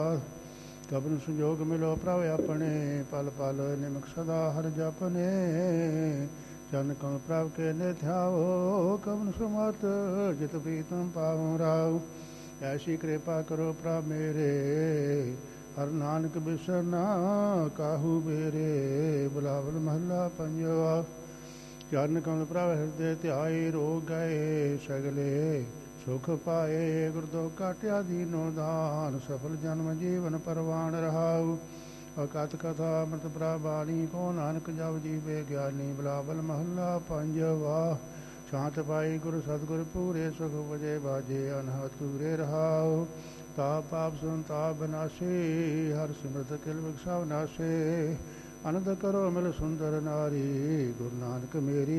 ਕਬਨ ਸੰਜੋਗ ਮਿਲੋ ਪ੍ਰਭ ਆਪਣੇ, ਪਲ ਪਲ ਨਿਮਕ ਸਦਾ ਹਰ ਜਪਨੇ। ਚਰਨ ਕਮਲ ਪ੍ਰਭ ਕੇ ਨਿਥਿਆਓ, ਕਬਨ ਸੁਮਤ ਜਿਤ ਪ੍ਰੀਤਮ ਪਾਵੋ ਰਾਉ। ਐਸੀ ਕਿਰਪਾ ਕਰੋ ਪ੍ਰਭ ਮੇਰੇ, ਹਰ ਨਾਨਕ ਬਿਸਰ ਨਾ ਕਾਹੂ ਮੇਰੇ। ਬਿਲਾਵਲ ਮਹੱਲਾ ਪੰਜਵਾ। ਚਰਨ ਕਮਲ ਪ੍ਰਭ ਹਿਰਦੇ ਧਿਆਏ, ਰੋਗ ਗਏ ਸਗਲੇ ਸੁਖ ਪਾਏ। ਗੁਰਦੁਖ ਕਾਟਿਆ ਦੀਨੋ ਦਾਨ, ਸਫਲ ਜਨਮ ਜੀਵਨ ਪਰਵਾਨ ਰਹਾਉ। ਅਕਥ ਕਥਾ ਅੰਮ੍ਰਿਤ ਪ੍ਰਭ ਬਾਣੀ, ਕੋ ਨਾਨਕ ਜਪ ਜੀਵੇ ਗਿਆਨੀ। ਬਿਲਾਵਲ ਮਹੱਲਾ ਪੰਜਵਾ। ਸ਼ਾਂਤ ਪਾਈ ਗੁਰ ਸਤਿਗੁਰ ਪੂਰੇ, ਸੁਖ ਵਜੇ ਬਾਜੇ ਅਨਹਦ ਤੂਰੇ ਰਹਾਉ। ਤਾਪ ਪਾਪ ਸੰਤਾਪ ਬਨਾਸੀ, ਹਰ ਸਿਮਰਤ ਕਿਲ ਵਿਖਸਾ ਵਿਨਾਸੀ। ਅਨੰਦ ਕਰੋ ਮਿਲ ਸੁੰਦਰ ਨਾਰੀ, ਗੁਰੂ ਨਾਨਕ ਮੇਰੀ